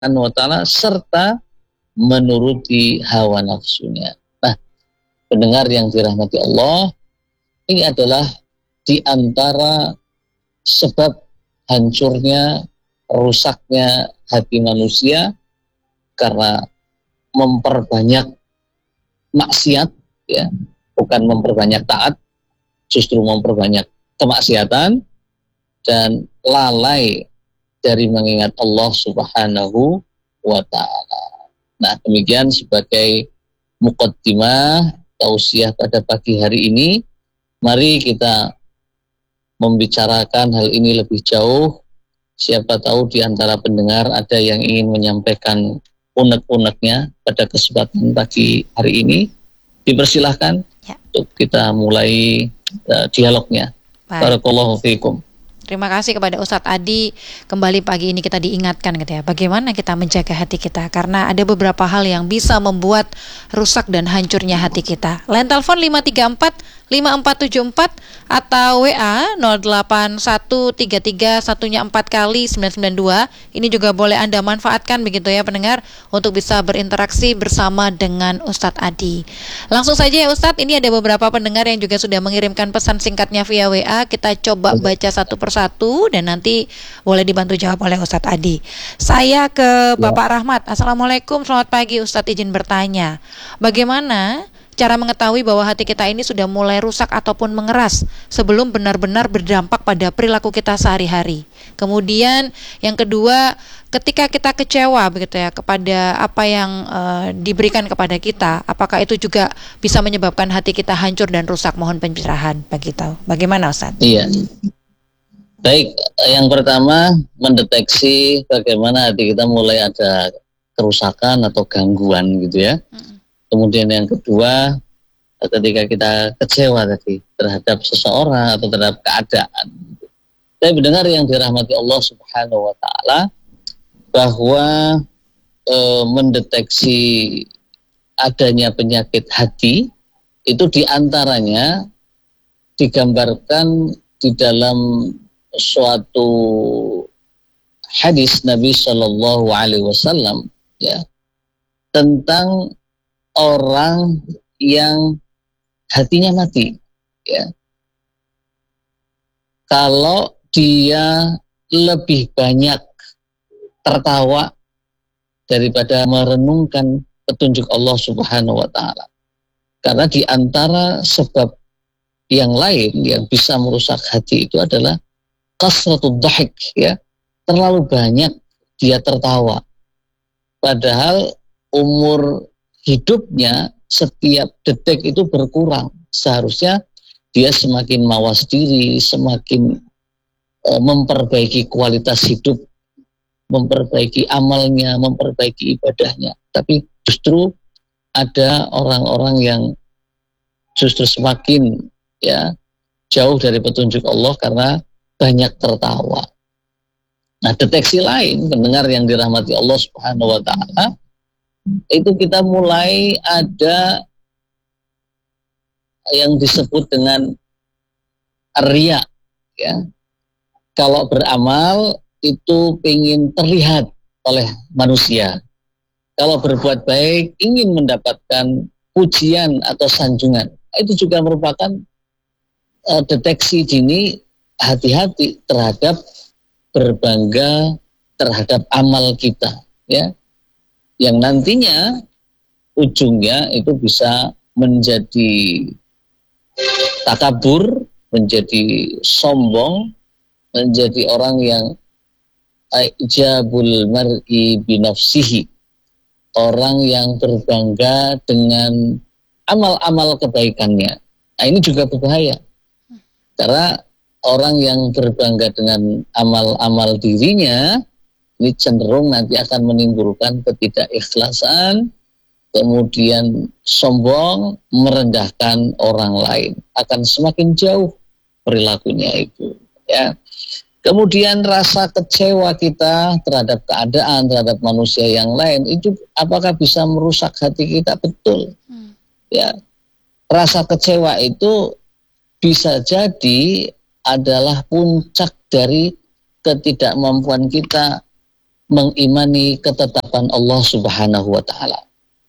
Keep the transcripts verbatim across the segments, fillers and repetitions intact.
Subhanahu wa ta'ala serta menuruti hawa nafsunya. Nah, pendengar yang dirahmati Allah, ini adalah di antara sebab hancurnya, rusaknya hati manusia karena memperbanyak maksiat, ya, bukan memperbanyak taat, justru memperbanyak kemaksiatan dan lalai dari mengingat Allah Subhanahu wa ta'ala. Nah, demikian sebagai muqaddimah tausiah pada pagi hari ini. Mari kita membicarakan hal ini lebih jauh. Siapa tahu di antara pendengar ada yang ingin menyampaikan unek-uneknya pada kesempatan pagi hari ini. Dipersilahkan ya, untuk kita mulai uh, dialognya. Barakallahu fiikum. Terima kasih kepada Ustadz Adi. Kembali pagi ini kita diingatkan gitu ya, bagaimana kita menjaga hati kita, karena ada beberapa hal yang bisa membuat rusak dan hancurnya hati kita. Line telepon lima tiga empat lima empat tujuh empat atau W A nol delapan satu tiga tiga satunya empat kali sembilan sembilan dua. Ini juga boleh Anda manfaatkan begitu ya pendengar, untuk bisa berinteraksi bersama dengan Ustadz Adi. Langsung saja ya Ustadz, ini ada beberapa pendengar yang juga sudah mengirimkan pesan singkatnya via W A. Kita coba baca satu persatu dan nanti boleh dibantu jawab oleh Ustadz Adi. Saya ke Bapak Rahmat. Assalamualaikum, selamat pagi Ustadz, izin bertanya, bagaimana cara mengetahui bahwa hati kita ini sudah mulai rusak ataupun mengeras sebelum benar-benar berdampak pada perilaku kita sehari-hari? Kemudian yang kedua, ketika kita kecewa begitu ya kepada apa yang uh, diberikan kepada kita, apakah itu juga bisa menyebabkan hati kita hancur dan rusak? Mohon pencerahan begitu. Bagaimana Ustaz? Iya. Baik, yang pertama mendeteksi bagaimana hati kita mulai ada kerusakan atau gangguan gitu ya. Hmm. Kemudian yang kedua, ketika kita kecewa tadi terhadap seseorang atau terhadap keadaan. Saya mendengar yang dirahmati Allah Subhanahu wa ta'ala, bahwa e, mendeteksi adanya penyakit hati itu diantaranya digambarkan di dalam suatu hadis Nabi Shallallahu Alaihi Wasallam ya, tentang orang yang hatinya mati ya, kalau dia lebih banyak tertawa daripada merenungkan petunjuk Allah Subhanahu wa ta'ala. Karena di antara sebab yang lain yang bisa merusak hati itu adalah kasratud dhahik ya, terlalu banyak dia tertawa, padahal umur hidupnya setiap detik itu berkurang. Seharusnya dia semakin mawas diri, semakin e, memperbaiki kualitas hidup, memperbaiki amalnya, memperbaiki ibadahnya. Tapi justru ada orang-orang yang justru semakin ya jauh dari petunjuk Allah karena banyak tertawa. Nah, deteksi lain pendengar yang dirahmati Allah Subhanahu wa ta'ala, itu kita mulai ada yang disebut dengan riya ya. Kalau beramal itu ingin terlihat oleh manusia, kalau berbuat baik ingin mendapatkan pujian atau sanjungan. Itu juga merupakan uh, deteksi dini, hati-hati terhadap berbangga terhadap amal kita ya, yang nantinya ujungnya itu bisa menjadi takabur, menjadi sombong, menjadi orang yang ijabul mar'i binafsihi, orang yang berbangga dengan amal-amal kebaikannya. Nah, ini juga berbahaya, karena orang yang berbangga dengan amal-amal dirinya ini cenderung nanti akan menimbulkan ketidakikhlasan, kemudian sombong, merendahkan orang lain, akan semakin jauh perilakunya itu ya. Kemudian rasa kecewa kita terhadap keadaan, terhadap manusia yang lain, itu apakah bisa merusak hati kita? Betul hmm. ya. Rasa kecewa itu bisa jadi adalah puncak dari ketidakmampuan kita mengimani ketetapan Allah Subhanahu wa taala.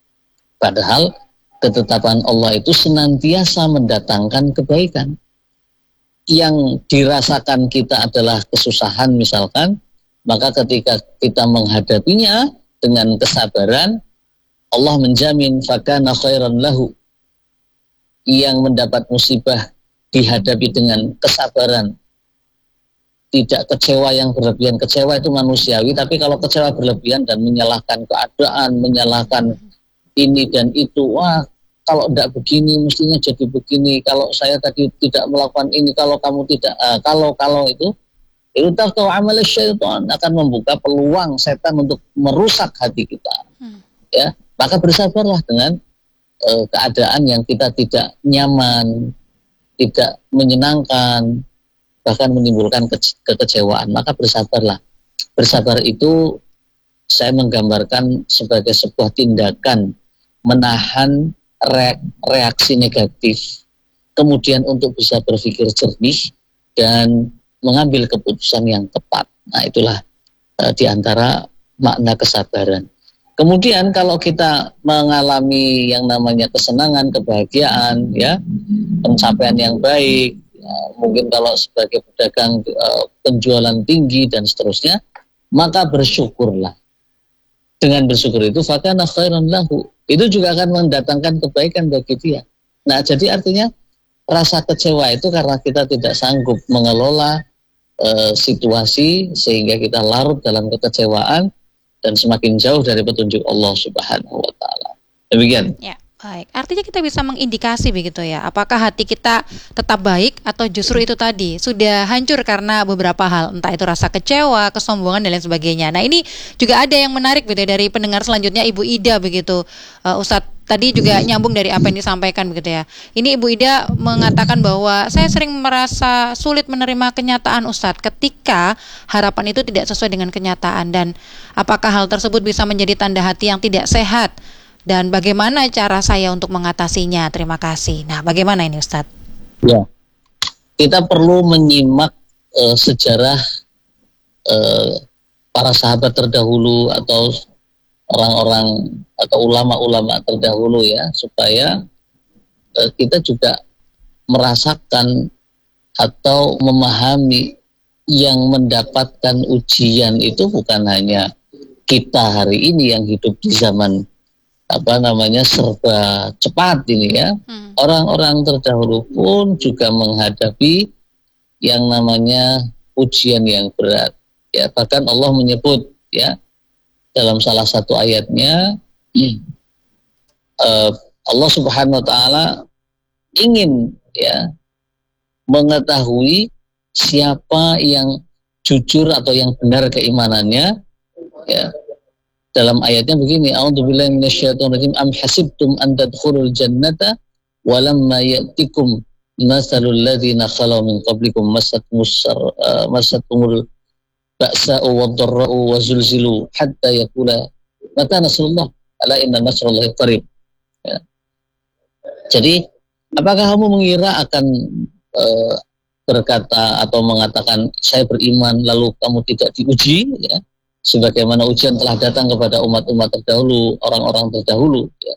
Padahal ketetapan Allah itu senantiasa mendatangkan kebaikan. Yang dirasakan kita adalah kesusahan misalkan, maka ketika kita menghadapinya dengan kesabaran, Allah menjamin fakana khairan lahu. Yang mendapat musibah dihadapi dengan kesabaran, tidak kecewa yang berlebihan. Kecewa itu manusiawi, tapi kalau kecewa berlebihan dan menyalahkan keadaan, menyalahkan ini dan itu, wah kalau tidak begini mestinya jadi begini, kalau saya tadi tidak melakukan ini, kalau kamu tidak, uh, kalau kalau itu itu tahu amal syaitan akan membuka peluang setan untuk merusak hati kita. Hmm. Ya, maka bersabarlah dengan uh, keadaan yang kita tidak nyaman, tidak menyenangkan, bahkan menimbulkan ke- kekecewaan, maka bersabarlah. Bersabar itu saya menggambarkan sebagai sebuah tindakan menahan re- reaksi negatif, kemudian untuk bisa berpikir jernih dan mengambil keputusan yang tepat. Nah, itulah uh, di antara makna kesabaran. Kemudian kalau kita mengalami yang namanya kesenangan, kebahagiaan, ya, pencapaian yang baik, ya, mungkin kalau sebagai pedagang uh, penjualan tinggi dan seterusnya, maka bersyukurlah. Dengan bersyukur itu fakana khairan lahu. Itu juga akan mendatangkan kebaikan bagi dia. Nah, jadi artinya rasa kecewa itu karena kita tidak sanggup mengelola uh, situasi sehingga kita larut dalam kekecewaan dan semakin jauh dari petunjuk Allah Subhanahu wa taala. Demikian. Ya. Baik, artinya kita bisa mengindikasi begitu ya, apakah hati kita tetap baik atau justru itu tadi sudah hancur karena beberapa hal, entah itu rasa kecewa, kesombongan dan lain sebagainya. Nah, ini juga ada yang menarik begitu dari pendengar selanjutnya, Ibu Ida begitu. Uh, Ustadz tadi juga nyambung dari apa yang disampaikan begitu ya. Ini Ibu Ida mengatakan bahwa saya sering merasa sulit menerima kenyataan Ustadz ketika harapan itu tidak sesuai dengan kenyataan, dan apakah hal tersebut bisa menjadi tanda hati yang tidak sehat? Dan bagaimana cara saya untuk mengatasinya? Terima kasih. Nah, bagaimana ini Ustadz? Ya, kita perlu menyimak uh, sejarah uh, para sahabat terdahulu atau orang-orang atau ulama-ulama terdahulu ya, supaya uh, kita juga merasakan atau memahami yang mendapatkan ujian itu bukan hanya kita hari ini yang hidup di zaman apa namanya serba cepat ini ya. Hmm. Orang-orang terdahulu pun juga menghadapi yang namanya ujian yang berat. Ya, bahkan Allah menyebut ya dalam salah satu ayatnya, uh, Allah Subhanahu wa taala ingin ya mengetahui siapa yang jujur atau yang benar keimanannya ya. Dalam ayatnya begini, a'udzubillahi minasyaitonir rajim, am hasibtum an tadkhulul jannata wa lamma ya'tikum mathalul ladzina khalau min qablikum massatumus uh, massatumul ba'sa'u wad-dharra'u wa zulzilu hatta yaqula mata nasrullah ala inna nasrallahi qarib. Ya. Jadi, apakah kamu mengira akan uh, berkata atau mengatakan saya beriman lalu kamu tidak diuji ya? Sebagaimana ujian telah datang kepada umat-umat terdahulu, orang-orang terdahulu ya.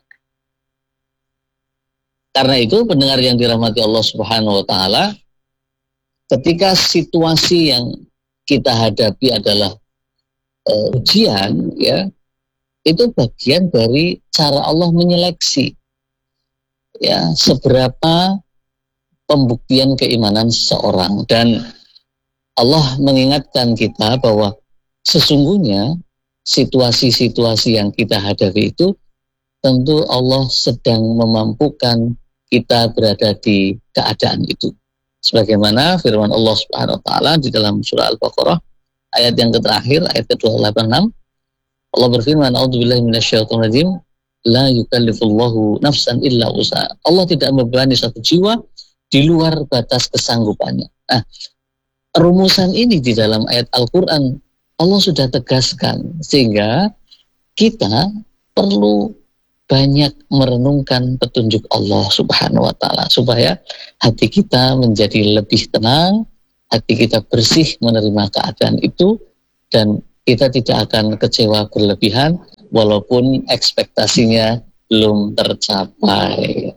Karena itu pendengar yang dirahmati Allah Subhanahu wa taala, ketika situasi yang kita hadapi adalah uh, ujian ya, itu bagian dari cara Allah menyeleksi ya seberapa pembuktian keimanan seseorang. Dan Allah mengingatkan kita bahwa sesungguhnya situasi-situasi yang kita hadapi itu tentu Allah sedang memampukan kita berada di keadaan itu. Sebagaimana firman Allah Subhanahu wa taala di dalam surah Al-Baqarah ayat yang terakhir, ayat ke dua ratus delapan puluh enam, Allah berfirman, a'udzubillahi minasyaitonir rajim, la yukallifullahu nafsan illa wus'aha. Allah tidak membebani satu jiwa di luar batas kesanggupannya. Nah, rumusan ini di dalam ayat Al-Qur'an Allah sudah tegaskan, sehingga kita perlu banyak merenungkan petunjuk Allah Subhanahu wa taala supaya hati kita menjadi lebih tenang, hati kita bersih menerima keadaan itu, dan kita tidak akan kecewa berlebihan walaupun ekspektasinya belum tercapai.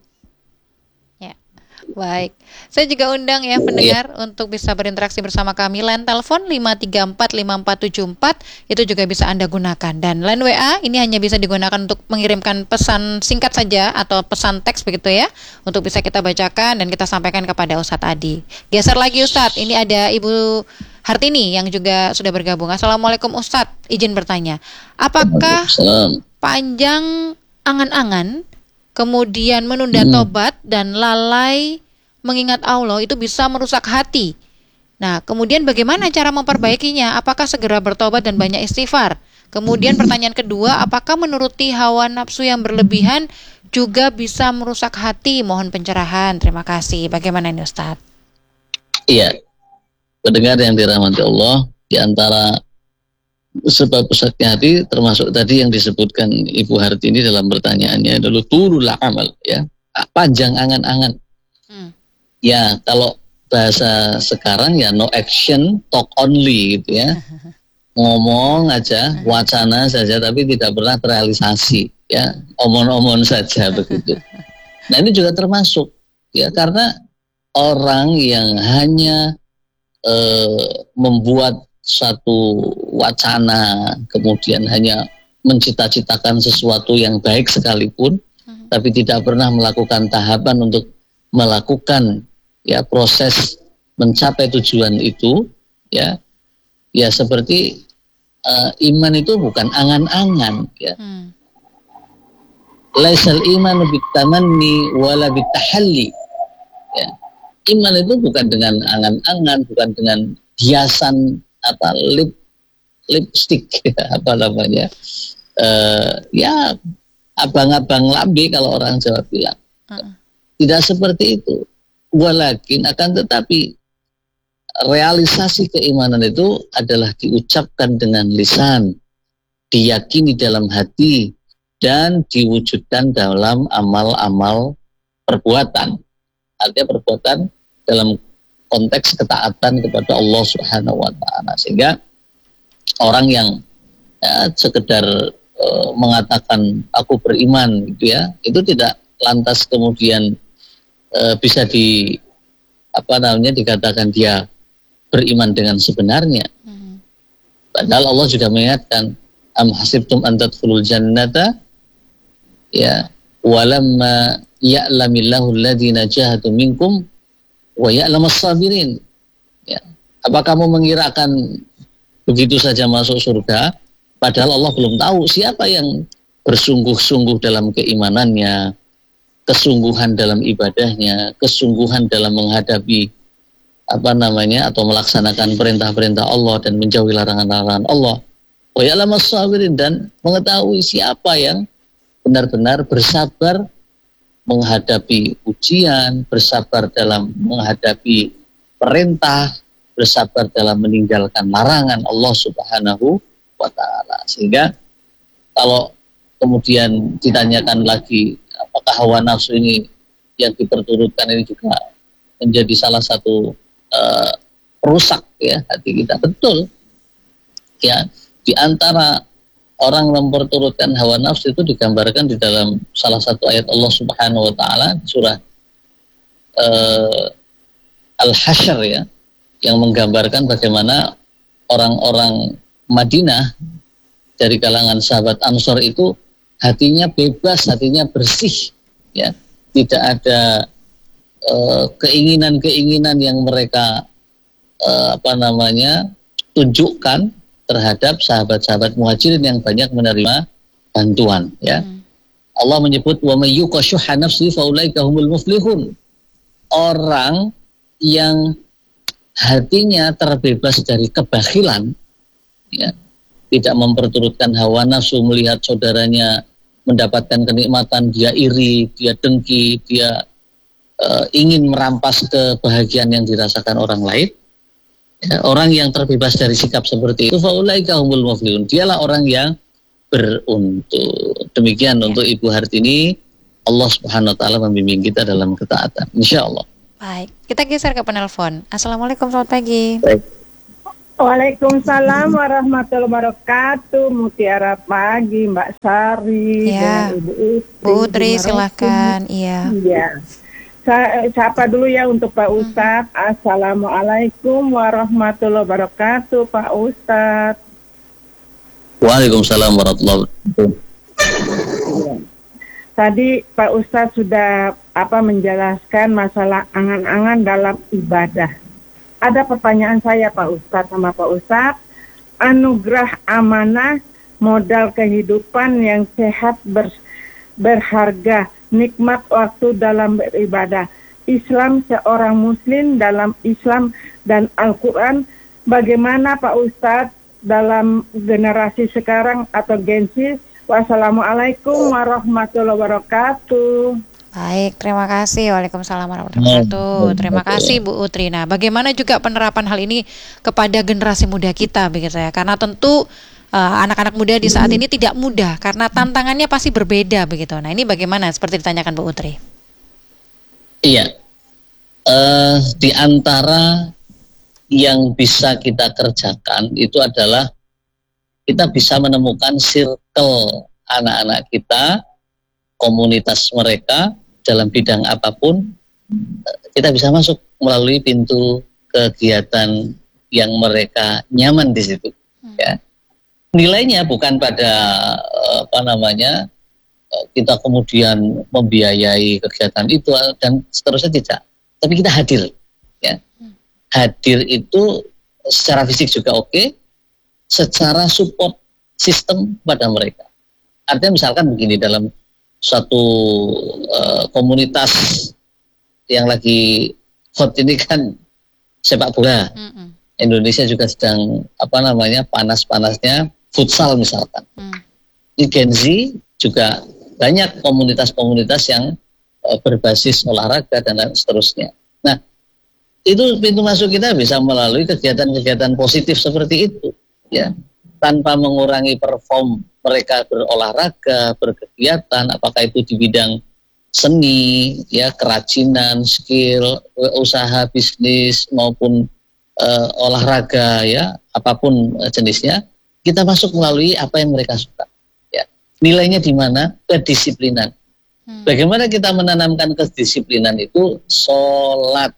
Baik, saya juga undang ya pendengar yeah. untuk bisa berinteraksi bersama kami. Line telepon lima tiga empat lima empat tujuh empat itu juga bisa Anda gunakan. Dan line W A ini hanya bisa digunakan untuk mengirimkan pesan singkat saja atau pesan teks begitu ya, untuk bisa kita bacakan dan kita sampaikan kepada Ustadz Adi. Geser lagi Ustadz, ini ada Ibu Hartini yang juga sudah bergabung. Assalamualaikum Ustadz, izin bertanya, apakah panjang angan-angan kemudian menunda tobat dan lalai mengingat Allah itu bisa merusak hati? Nah, kemudian bagaimana cara memperbaikinya? Apakah segera bertobat dan banyak istighfar? Kemudian pertanyaan kedua, apakah menuruti hawa nafsu yang berlebihan juga bisa merusak hati? Mohon pencerahan. Terima kasih. Bagaimana ini Ustaz? Iya, pendengar yang dirahmati Allah, di antara sebab rusaknya hati termasuk tadi yang disebutkan Ibu Hartini dalam pertanyaannya dulu turul amal, ya, panjang angan-angan. Hmm. Ya, kalau bahasa sekarang ya no action, talk only gitu ya. Ngomong aja, wacana saja tapi tidak pernah terrealisasi, ya, omong-omong saja begitu. Nah, ini juga termasuk ya, karena orang yang hanya eh, membuat satu wacana, kemudian hanya mencita-citakan sesuatu yang baik sekalipun, hmm. tapi tidak pernah melakukan tahapan untuk melakukan ya proses mencapai tujuan itu, ya, ya seperti uh, iman itu bukan angan-angan, ya. Hmm. Laisal iman bitamanni wala bitahalli. Ya. Iman itu bukan dengan angan-angan, bukan dengan hiasan apa lip lipstick ya, apa namanya uh, ya abang-abang lambe kalau orang Jawa bilang. Uh-uh. Tidak seperti itu. Walakin akan tetapi realisasi keimanan itu adalah diucapkan dengan lisan, diyakini dalam hati, dan diwujudkan dalam amal-amal perbuatan. Artinya perbuatan dalam konteks ketaatan kepada Allah Subhanahu wa taala, sehingga orang yang ya, sekedar e, mengatakan aku beriman gitu ya, itu tidak lantas kemudian e, bisa di apa namanya dikatakan dia beriman dengan sebenarnya. Hmm. Padahal Allah juga mengingatkan, am hasibtum an tadkhulul jannata ya walamma ya'lamillahu alladhina jahadu minkum wa ya'lamas sabirin. Ya. Apa kamu mengirakan begitu saja masuk surga, padahal Allah belum tahu siapa yang bersungguh-sungguh dalam keimanannya, kesungguhan dalam ibadahnya, kesungguhan dalam menghadapi apa namanya atau melaksanakan perintah-perintah Allah dan menjauhi larangan-larangan Allah. Wa ya'lamas sabirin, dan mengetahui siapa yang benar-benar bersabar menghadapi ujian, bersabar dalam menghadapi perintah, bersabar dalam meninggalkan larangan Allah Subhanahu wa taala. Sehingga kalau kemudian ditanyakan lagi apakah hawa nafsu ini yang diperturutkan ini juga menjadi salah satu uh, perusak ya hati kita, betul. Ya, di antara orang memperturutkan hawa nafsu itu digambarkan di dalam salah satu ayat Allah Subhanahu wa taala surah uh, Al-Hasyr ya, yang menggambarkan bagaimana orang-orang Madinah dari kalangan sahabat Ansor itu hatinya bebas, hatinya bersih ya, tidak ada uh, keinginan-keinginan yang mereka uh, apa namanya tunjukkan terhadap sahabat-sahabat muhajirin yang banyak menerima bantuan ya. Hmm. Allah menyebut wa may yuqashuha nafsi faulaika humul muflihun. Orang yang hatinya terbebas dari kebakhilan ya, tidak memperturutkan hawa nafsu, melihat saudaranya mendapatkan kenikmatan dia iri, dia dengki, dia uh, ingin merampas kebahagiaan yang dirasakan orang lain. Ya, orang yang terbebas dari sikap seperti itu faulaika humul muflihun, dialah orang yang beruntung. Demikian ya. Untuk Ibu Hartini, Allah Subhanahu wa taala membimbing kita dalam ketaatan, insyaallah. Baik, kita geser ke penelpon. Assalamualaikum, selamat pagi. Baik. Waalaikumsalam warahmatullahi wabarakatuh. Mutiara pagi Mbak Sari Ya, dengan Ibu Utri. Bu Utri silakan. Iya. Iya. Sa- Sapa dulu ya untuk Pak Ustadz. Assalamualaikum warahmatullahi wabarakatuh Pak Ustadz. Waalaikumsalam warahmatullahi wabarakatuh. Iya. Tadi Pak Ustadz sudah apa menjelaskan masalah angan-angan dalam ibadah. Ada pertanyaan saya Pak Ustadz sama Pak Ustadz. Anugerah amanah, modal kehidupan yang sehat ber, berharga, nikmat waktu dalam beribadah. Islam seorang muslim dalam Islam dan Al-Quran. Bagaimana Pak Ustadz dalam generasi sekarang atau Gen Z? Wassalamualaikum warahmatullahi wabarakatuh. Baik, terima kasih. Waalaikumsalam warahmatullahi wabarakatuh. Terima kasih Bu Utri. Nah, bagaimana juga penerapan hal ini kepada generasi muda kita begitu ya? Karena tentu uh, anak-anak muda di saat ini tidak mudah karena tantangannya pasti berbeda begitu. Nah, ini bagaimana seperti ditanyakan Bu Utri? Iya. Uh, di antara yang bisa kita kerjakan itu adalah kita bisa menemukan circle anak-anak kita, komunitas mereka dalam bidang apapun, kita bisa masuk melalui pintu kegiatan yang mereka nyaman di situ. Ya. Nilainya bukan pada apa namanya kita kemudian membiayai kegiatan itu dan seterusnya, tidak. Tapi kita hadir. Ya. Hadir itu secara fisik juga oke, secara support sistem pada mereka. Artinya misalkan begini, dalam suatu uh, komunitas yang lagi hot ini kan sepak bola. Mm-mm. Indonesia juga sedang apa namanya panas-panasnya futsal misalkan. Mm. Di Gen Z juga banyak komunitas-komunitas yang uh, berbasis olahraga dan lain seterusnya. Nah, itu pintu masuk kita bisa melalui kegiatan-kegiatan positif seperti itu, ya, tanpa mengurangi perform mereka berolahraga, berkegiatan, apakah itu di bidang seni, ya, kerajinan, skill, usaha, bisnis maupun uh, olahraga, ya, apapun uh, jenisnya, kita masuk melalui apa yang mereka suka. Ya. Nilainya di mana? Kedisiplinan. Hmm. Bagaimana kita menanamkan kedisiplinan itu? Sholat,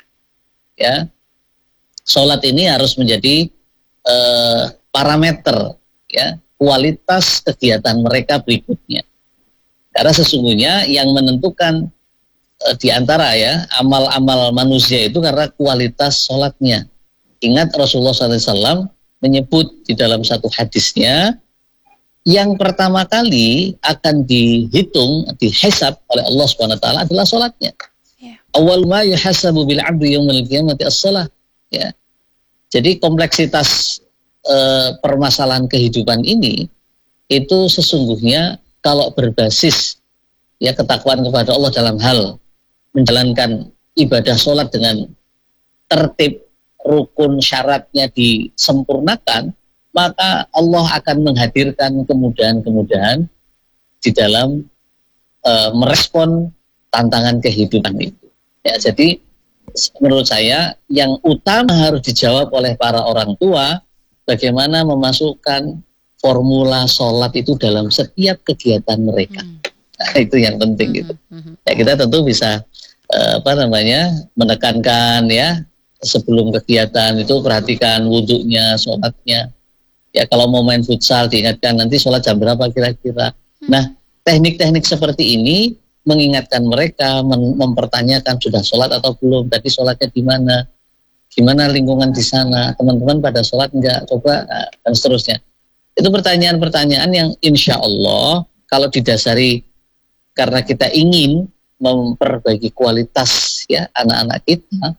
ya, sholat ini harus menjadi uh, parameter, ya, kualitas kegiatan mereka berikutnya. Karena sesungguhnya yang menentukan e, di antara ya amal-amal manusia itu karena kualitas sholatnya. Ingat Rasulullah shallallahu alaihi wasallam menyebut di dalam satu hadisnya, yang pertama kali akan dihitung, dihisab oleh Allah subhanahu wa taala adalah sholatnya. Yeah. Awal ma yuhasabu bil abdi yaumil qiyamati as-shalah. Ya. Jadi kompleksitas Uh, permasalahan kehidupan ini itu sesungguhnya kalau berbasis ya ketakwaan kepada Allah dalam hal menjalankan ibadah sholat dengan tertib, rukun, syaratnya disempurnakan, maka Allah akan menghadirkan kemudahan-kemudahan di dalam uh, merespon tantangan kehidupan itu. Ya, jadi menurut saya yang utama harus dijawab oleh para orang tua, bagaimana memasukkan formula sholat itu dalam setiap kegiatan mereka. Hmm. Nah, itu yang penting. Hmm. Gitu. Hmm. Ya, kita tentu bisa uh, apa namanya menekankan ya sebelum kegiatan itu perhatikan wudhunya, sholatnya. Ya, kalau mau main futsal diingatkan nanti sholat jam berapa kira-kira. Hmm. Nah, teknik-teknik seperti ini mengingatkan mereka, mem- mempertanyakan sudah sholat atau belum, tadi sholatnya di mana, gimana lingkungan di sana, teman-teman pada sholat enggak, coba, dan seterusnya. Itu pertanyaan-pertanyaan yang insya Allah kalau didasari karena kita ingin memperbaiki kualitas ya anak-anak kita,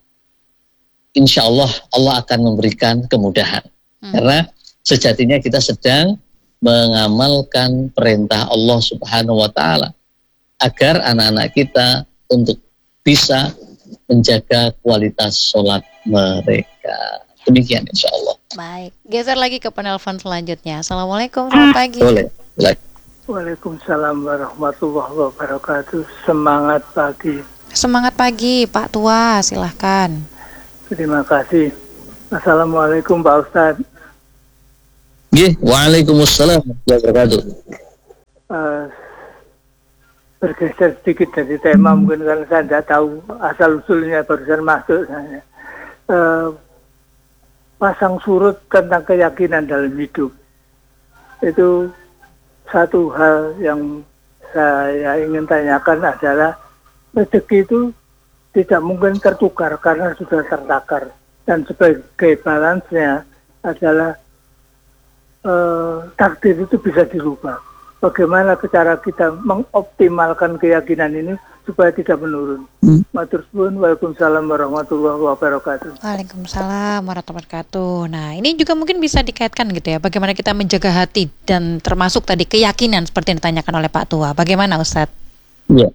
insya Allah Allah akan memberikan kemudahan. Hmm. Karena sejatinya kita sedang mengamalkan perintah Allah Subhanahu wa taala agar anak-anak kita untuk bisa menjaga kualitas sholat mereka. Demikian insya Allah. Baik, geser lagi ke penelpon selanjutnya. Assalamualaikum, selamat pagi. Boleh. Boleh. Waalaikumsalam warahmatullahi wabarakatuh. Semangat pagi. Semangat pagi Pak Tua, silahkan. Terima kasih. Assalamualaikum Pak Ustadz. Nggih, waalaikumsalam warahmatullahi wabarakatuh. Uh, bergeser sedikit dari tema mungkin karena saya tidak tahu asal usulnya barusan masuk saya. Uh, pasang surut tentang keyakinan dalam hidup itu satu hal yang saya ingin tanyakan adalah rezeki itu tidak mungkin tertukar karena sudah tertakar, dan sebagai balance-nya adalah uh, takdir itu bisa dirubah. Bagaimana cara kita mengoptimalkan keyakinan ini supaya tidak menurun? Hmm. Matur suwun. Waalaikumsalam warahmatullahi wabarakatuh. Waalaikumsalam warahmatullahi wabarakatuh. Nah, ini juga mungkin bisa dikaitkan gitu ya. Bagaimana kita menjaga hati dan termasuk tadi keyakinan seperti yang ditanyakan oleh Pak Tua. Bagaimana Ustadz? Ya,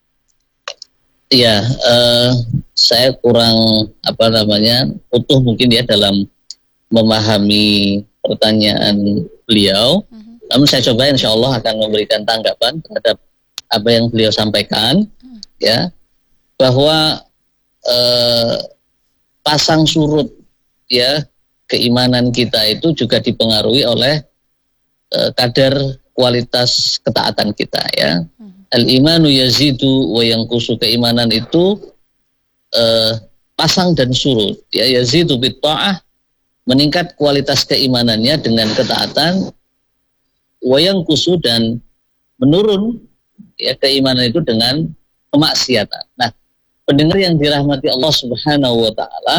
ya uh, saya kurang apa namanya utuh mungkin ya dalam memahami pertanyaan beliau. Hmm. Namun saya coba insya Allah akan memberikan tanggapan terhadap apa yang beliau sampaikan, hmm. ya, bahwa eh, pasang surut ya keimanan kita itu juga dipengaruhi oleh eh, kadar kualitas ketaatan kita ya. Hmm. Al-imanu yazidu wa yanqusu, keimanan itu eh, pasang dan surut ya. Yazidu bit ta'ah, meningkat kualitas keimanannya dengan ketaatan, wayang kusu, dan menurun ya keimanan itu dengan kemaksiatan. Nah, pendengar yang dirahmati Allah Subhanahu wa taala,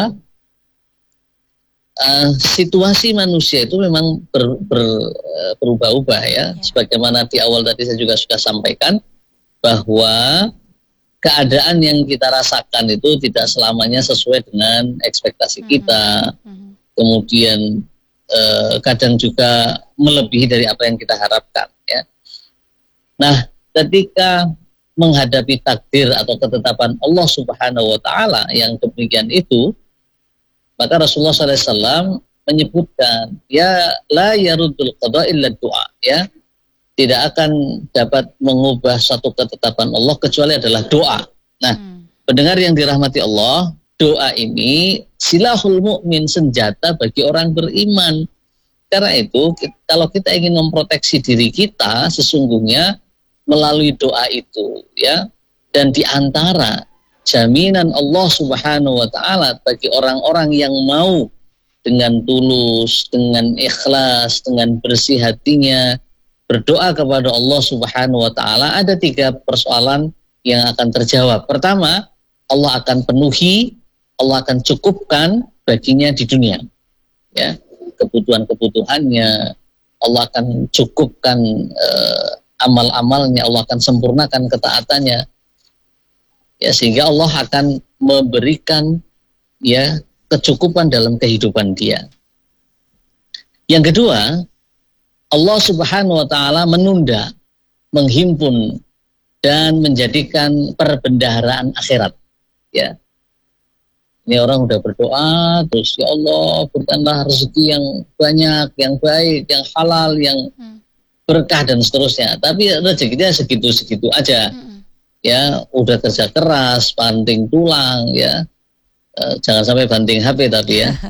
uh, situasi manusia itu memang ber, ber, uh, berubah-ubah ya. ya. Sebagaimana di awal tadi saya juga sudah sampaikan bahwa keadaan yang kita rasakan itu tidak selamanya sesuai dengan ekspektasi kita. Mm-hmm. Kemudian Eh, kadang juga melebihi dari apa yang kita harapkan ya. Nah, ketika menghadapi takdir atau ketetapan Allah Subhanahu wa taala yang demikian itu, maka Rasulullah shallallahu alaihi wasallam menyebutkan ya la yaruddul qada illa du'a ya. Tidak akan dapat mengubah satu ketetapan Allah kecuali adalah doa. Nah, hmm. pendengar yang dirahmati Allah, doa ini silahul mukmin, senjata bagi orang beriman. Karena itu kalau kita ingin memproteksi diri kita sesungguhnya melalui doa itu ya, dan diantara jaminan Allah Subhanahu wa taala bagi orang-orang yang mau dengan tulus, dengan ikhlas, dengan bersih hatinya berdoa kepada Allah Subhanahu wa taala, ada tiga persoalan yang akan terjawab. Pertama, Allah akan penuhi, Allah akan cukupkan baginya di dunia ya, kebutuhan-kebutuhannya, Allah akan cukupkan eh, amal-amalnya, Allah akan sempurnakan ketaatannya ya, sehingga Allah akan memberikan ya kecukupan dalam kehidupan dia. Yang kedua, Allah Subhanahu wa taala menunda, menghimpun dan menjadikan perbendaharaan akhirat ya. Ini orang udah berdoa terus, ya Allah berikanlah rezeki yang banyak, yang baik, yang halal, yang berkah dan seterusnya. Tapi rezekinya segitu-segitu aja. Hmm. Ya, udah kerja keras, banting tulang ya. E, jangan sampai banting H P tapi ya.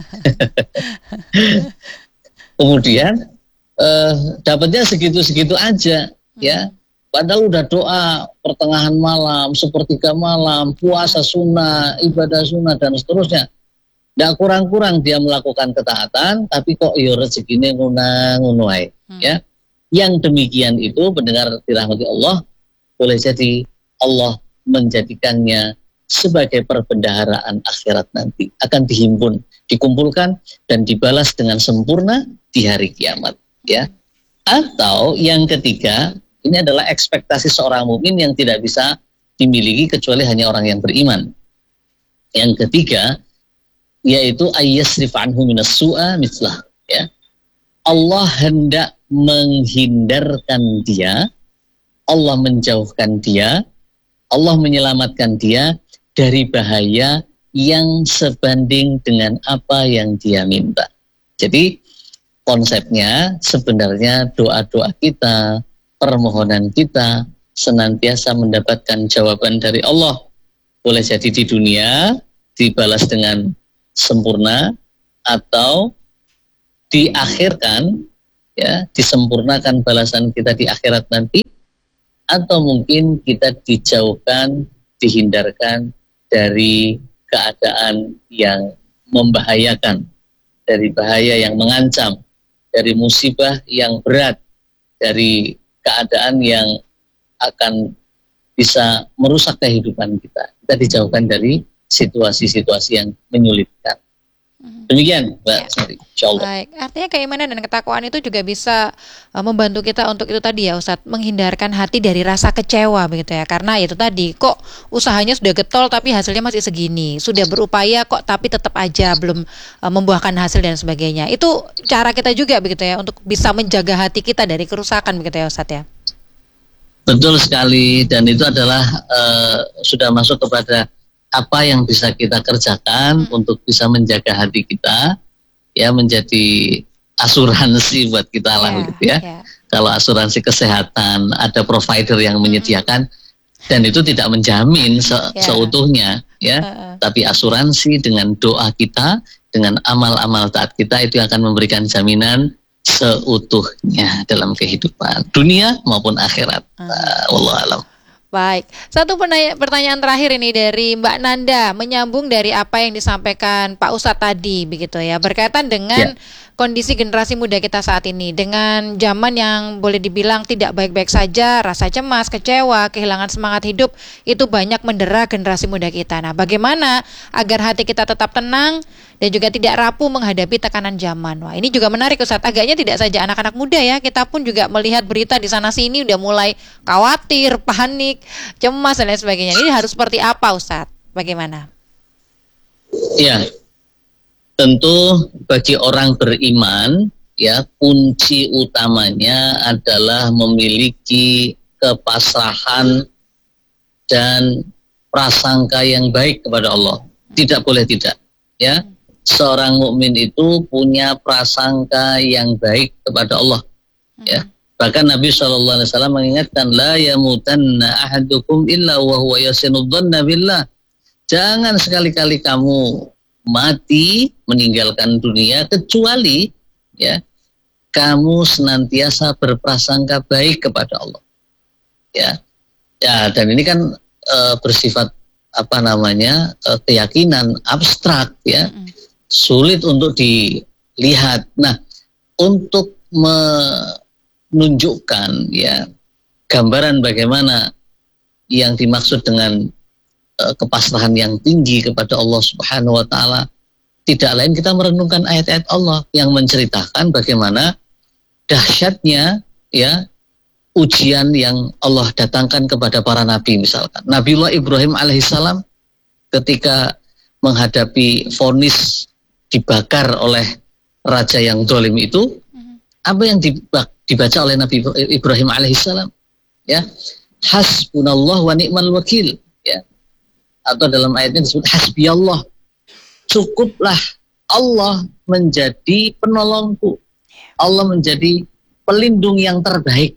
Kemudian e, dapatnya segitu-segitu aja ya. Padahal udah doa pertengahan malam, sepertiga malam, puasa sunnah, ibadah sunnah dan seterusnya. Nggak kurang-kurang dia melakukan ketaatan, tapi kok ya rezekinya ngunang-ngunung ae, hmm. ya. Yang demikian itu pendengar dirahmati Allah, boleh jadi Allah menjadikannya sebagai perbendaharaan akhirat nanti. Akan dihimpun, dikumpulkan dan dibalas dengan sempurna di hari kiamat, ya. Atau yang ketiga, ini adalah ekspektasi seorang mukmin yang tidak bisa dimiliki kecuali hanya orang yang beriman. Yang ketiga, yaitu ayyasrif anhu minas su'a mislah, ya. Allah hendak menghindarkan dia, Allah menjauhkan dia, Allah menyelamatkan dia dari bahaya yang sebanding dengan apa yang dia minta. Jadi konsepnya sebenarnya doa-doa kita, permohonan kita senantiasa mendapatkan jawaban dari Allah. Boleh jadi di dunia dibalas dengan sempurna, atau diakhirkan, ya, disempurnakan balasan kita di akhirat nanti, atau mungkin kita dijauhkan, dihindarkan dari keadaan yang membahayakan, dari bahaya yang mengancam, dari musibah yang berat, dari keadaan yang akan bisa merusak kehidupan kita. Kita dijauhkan dari situasi-situasi yang menyulitkan. Demikian, Mbak Sari, insyaallah. Baik, artinya keimanan dan ketakwaan itu juga bisa uh, membantu kita untuk itu tadi ya Ustadz, menghindarkan hati dari rasa kecewa begitu ya. Karena itu tadi, kok usahanya sudah getol tapi hasilnya masih segini, sudah berupaya kok tapi tetap aja belum uh, membuahkan hasil dan sebagainya. Itu cara kita juga begitu ya untuk bisa menjaga hati kita dari kerusakan begitu ya Ustadz ya. Betul sekali, dan itu adalah uh, sudah masuk kepada apa yang bisa kita kerjakan hmm. untuk bisa menjaga hati kita, ya, menjadi asuransi buat kita lah, yeah, gitu ya. Yeah. Kalau asuransi kesehatan ada provider yang hmm. menyediakan, dan itu tidak menjamin se- yeah. seutuhnya, ya. Uh-uh. Tapi asuransi dengan doa kita, dengan amal-amal taat kita itu akan memberikan jaminan seutuhnya dalam kehidupan dunia maupun akhirat. Uh. Uh, wallahu a'lam. Baik, satu penanya- pertanyaan terakhir ini dari Mbak Nanda, menyambung dari apa yang disampaikan Pak Ustadz tadi, begitu ya, berkaitan dengan yeah. kondisi generasi muda kita saat ini, dengan zaman yang boleh dibilang tidak baik-baik saja, rasa cemas, kecewa, kehilangan semangat hidup, itu banyak mendera generasi muda kita. Nah, bagaimana agar hati kita tetap tenang dan juga tidak rapuh menghadapi tekanan zaman? Wah, ini juga menarik Ustadz, agaknya tidak saja anak-anak muda ya, kita pun juga melihat berita di sana-sini udah mulai khawatir, panik, cemas dan lain sebagainya. Ini harus seperti apa Ustadz? Bagaimana? Ya, tentu bagi orang beriman, ya, kunci utamanya adalah memiliki kepasrahan dan prasangka yang baik kepada Allah. Tidak boleh tidak, ya. Seorang mukmin itu punya prasangka yang baik kepada Allah, ya. Bahkan Nabi shallallahu alaihi wasallam mengingatkan, la yamutanna ahadukum illa wa huwa yasinu dhanna billah. Jangan sekali-kali kamu mati, meninggalkan dunia, kecuali, ya, kamu senantiasa berprasangka baik kepada Allah, ya. Ya, dan ini kan e, bersifat apa namanya e, keyakinan abstrak, ya, mm-hmm. sulit untuk dilihat. Nah, untuk menunjukkan, ya, gambaran bagaimana yang dimaksud dengan uh, kepasrahan yang tinggi kepada Allah Subhanahu wa taala, tidak lain kita merenungkan ayat-ayat Allah yang menceritakan bagaimana dahsyatnya, ya, ujian yang Allah datangkan kepada para nabi. Misalkan Nabiullah Ibrahim alaihissalam ketika menghadapi vonis dibakar oleh raja yang zalim itu, apa yang dibaca oleh Nabi Ibrahim alaihissalam, ya, hasbunallah wa ni'mal wakil, ya, atau dalam ayatnya disebut hasbiyallah, cukuplah Allah menjadi penolongku, Allah menjadi pelindung yang terbaik,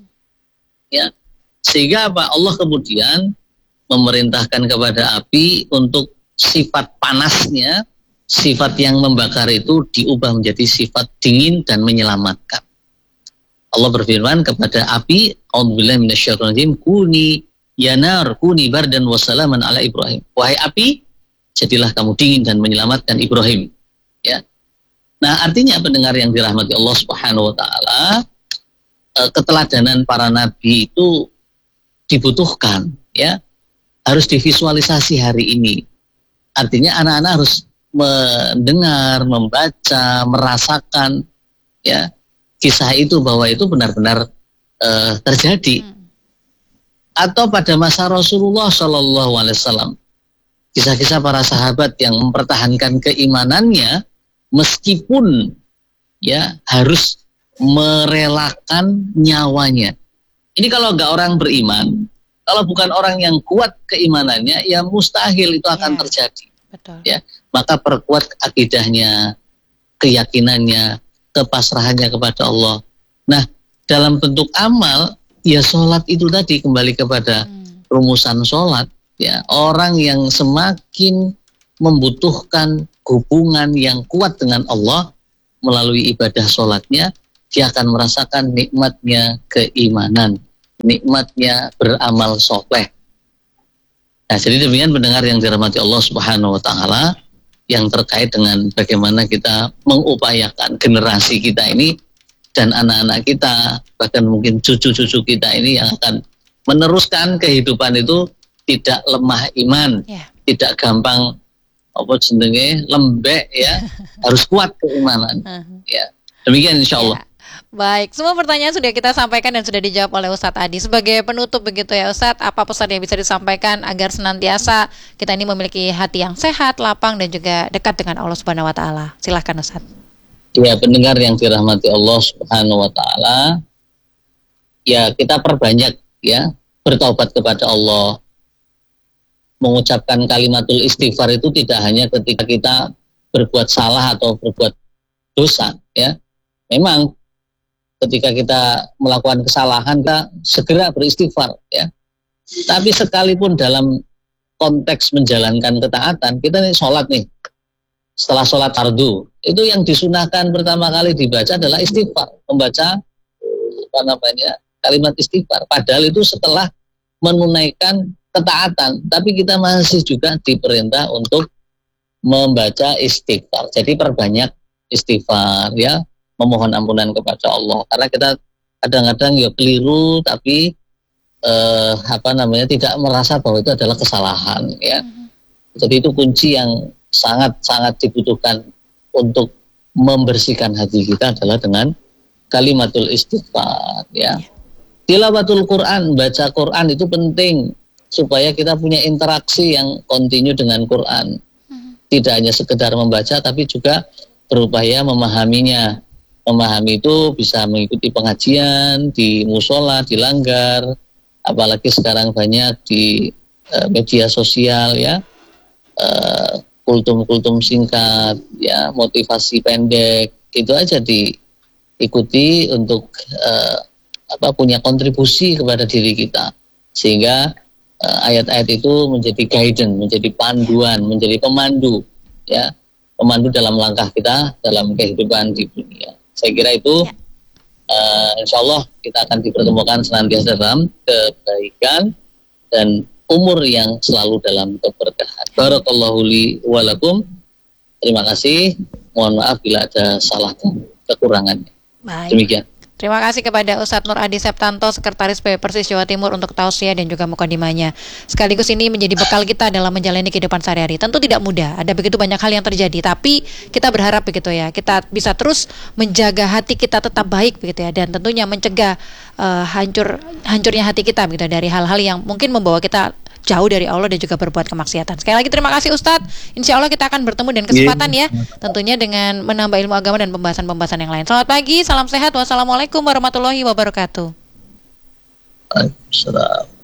ya. Sehingga apa, Allah kemudian memerintahkan kepada api untuk sifat panasnya, sifat yang membakar itu diubah menjadi sifat dingin dan menyelamatkan. Allah berfirman kepada api, a'udzubillahi minasyaitonir rajim, kuni yanar kuni bardan wa salaman ala Ibrahim. Wahai api, jadilah kamu dingin dan menyelamatkan Ibrahim, ya. Nah, artinya pendengar yang dirahmati Allah Subhanahu wa taala, keteladanan para nabi itu dibutuhkan, ya. Harus divisualisasi hari ini. Artinya anak-anak harus mendengar, membaca, merasakan, ya, kisah itu, bahwa itu benar-benar uh, terjadi. Hmm. Atau pada masa Rasulullah Shallallahu Alaihi Wasallam, kisah-kisah para sahabat yang mempertahankan keimanannya meskipun, ya, harus merelakan nyawanya. Ini kalau nggak orang beriman, kalau bukan orang yang kuat keimanannya, ya mustahil itu akan yeah. terjadi. Betul. Ya, maka perkuat akidahnya, keyakinannya, kepasrahannya kepada Allah. Nah, dalam bentuk amal, ya sholat itu tadi kembali kepada hmm. rumusan sholat. Ya, orang yang semakin membutuhkan hubungan yang kuat dengan Allah melalui ibadah sholatnya, dia akan merasakan nikmatnya keimanan, nikmatnya beramal soleh. Nah, jadi demikian pendengar yang dirahmati Allah Subhanahu wa taala, yang terkait dengan bagaimana kita mengupayakan generasi kita ini dan anak-anak kita, bahkan mungkin cucu-cucu kita ini yang akan meneruskan kehidupan itu tidak lemah iman, yeah. tidak gampang apa jenenge lembek ya, harus kuat keimanan. Uh-huh. Ya. Demikian insyaallah. Yeah. Baik, semua pertanyaan sudah kita sampaikan dan sudah dijawab oleh Ustadz Adi. Sebagai penutup begitu ya Ustadz, apa pesan yang bisa disampaikan agar senantiasa kita ini memiliki hati yang sehat, lapang dan juga dekat dengan Allah Subhanahu wa taala. Silahkan Ustadz. Ya, pendengar yang dirahmati Allah Subhanahu wa taala, ya kita perbanyak ya bertaubat kepada Allah. Mengucapkan kalimatul istighfar itu tidak hanya ketika kita berbuat salah atau berbuat dosa ya. Memang ketika kita melakukan kesalahan, kita segera beristighfar ya. Tapi sekalipun dalam konteks menjalankan ketaatan, kita nih sholat nih, setelah sholat fardu, itu yang disunahkan pertama kali dibaca adalah istighfar, membaca apa namanya kalimat istighfar. Padahal itu setelah menunaikan ketaatan, tapi kita masih juga diperintah untuk membaca istighfar. Jadi perbanyak istighfar ya, memohon ampunan kepada Allah, karena kita kadang-kadang ya keliru tapi eh, apa namanya tidak merasa bahwa itu adalah kesalahan ya. Jadi itu kunci yang sangat-sangat dibutuhkan untuk membersihkan hati kita adalah dengan kalimatul istighfar ya. Tilawatul Quran, baca Quran itu penting supaya kita punya interaksi yang kontinu dengan Quran. Tidak hanya sekedar membaca tapi juga berupaya memahaminya. Memahami itu bisa mengikuti pengajian di musola, di langgar, apalagi sekarang banyak di uh, media sosial ya, uh, kultum-kultum singkat ya, motivasi pendek, itu aja diikuti untuk uh, apa punya kontribusi kepada diri kita, sehingga uh, ayat-ayat itu menjadi guidance, menjadi panduan, menjadi pemandu ya, pemandu dalam langkah kita dalam kehidupan di dunia. Saya kira itu ya. uh, insya Allah kita akan dipertemukan senantiasa dalam kebaikan dan umur yang selalu dalam keberkahan. Barakallahu li wa lakum. Terima kasih. Mohon maaf bila ada salah dan kekurangannya. Baik. Demikian. Terima kasih kepada Ustadz Nur Adi Septanto, Sekretaris P B Persis Jawa Timur untuk tausiah dan juga mukadimahnya. Sekaligus ini menjadi bekal kita dalam menjalani kehidupan sehari-hari. Tentu tidak mudah, ada begitu banyak hal yang terjadi, tapi kita berharap begitu ya, kita bisa terus menjaga hati kita tetap baik begitu ya, dan tentunya mencegah uh, hancur hancurnya hati kita begitu dari hal-hal yang mungkin membawa kita jauh dari Allah dan juga berbuat kemaksiatan. Sekali lagi terima kasih Ustadz. Insya Allah kita akan bertemu dan kesempatan ya, tentunya dengan menambah ilmu agama dan pembahasan-pembahasan yang lain. Selamat pagi, salam sehat, wassalamualaikum warahmatullahi wabarakatuh. Waalaikumsalam.